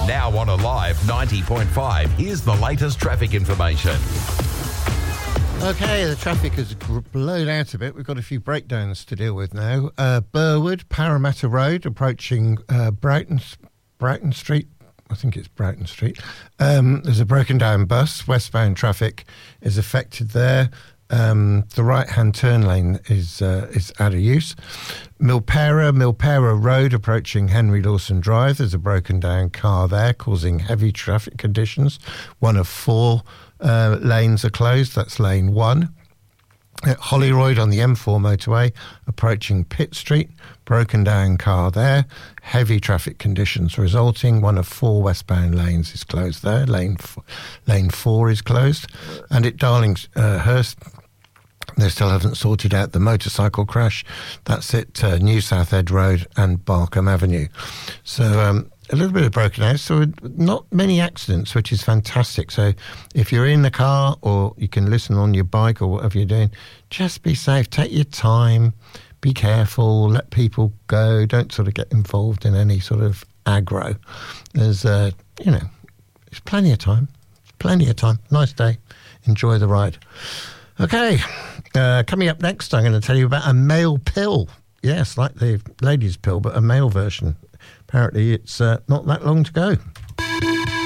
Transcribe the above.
Now on Alive 90.5, here's the latest traffic information. Okay, the traffic has blown out a bit. We've got a few breakdowns to deal with now. Burwood, Parramatta Road, approaching Brighton Street. I think it's Brighton Street. There's a broken down bus. Westbound traffic is affected there. The right-hand turn lane is out of use. Milpera Road, approaching Henry Lawson Drive. There's a broken down car there, causing heavy traffic conditions. One of 4 lanes are closed. That's lane 1. At Holyroyd on the M4 motorway, approaching Pitt Street, broken down car there. Heavy traffic conditions resulting. One of 4 westbound lanes is closed there. Lane 4 is closed. And at Darlinghurst, they still haven't sorted out the motorcycle crash. That's at New Southend Road and Barkham Avenue. So a little bit of broken out, so not many accidents, which is fantastic. So if you're in the car or you can listen on your bike or whatever you're doing, just be safe, take your time, be careful, let people go, don't sort of get involved in any sort of aggro. There's, there's plenty of time. Nice day. Enjoy the ride. Okay, coming up next, I'm going to tell you about a male pill. Yes, like the ladies' pill, but a male version. Apparently, it's not that long to go.